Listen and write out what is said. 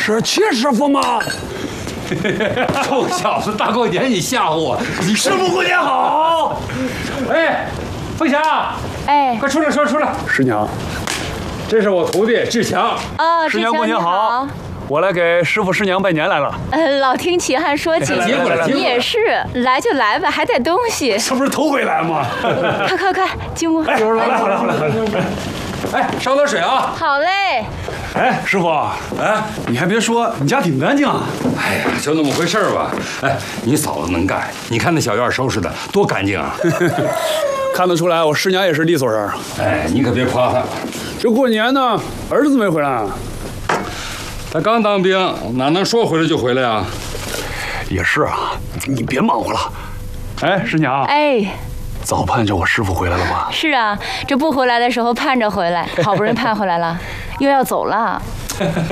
是戚师傅吗？ 臭小子，大过年你吓唬我！你师傅过年好！ 哎，凤霞， 哎， 快出来，出来！ 师娘， 这是我徒弟志强。 哦， 师娘过年好！我来给师傅师娘拜年来了。 老听齐汉说起， 来你也是，来就来吧，还带东西。 这不是头回来吗？ 快，金木。 哎，好来。 哎，烧点水啊！ 好嘞。 哎，师傅，哎，你还别说，你家挺干净啊。 哎呀，就那么回事儿吧。哎，你嫂子能干，你看那小院收拾的多干净啊！ 看得出来，我师娘也是利索人。 哎，你可别夸她。 这过年呢，儿子没回来。 他刚当兵，哪能说回来就回来呀？ 也是啊，你别忙活了。哎，师娘。 哎。 早盼着我师傅回来了吧？ 是啊，这不回来的时候盼着回来，好不容易盼回来了，又要走了。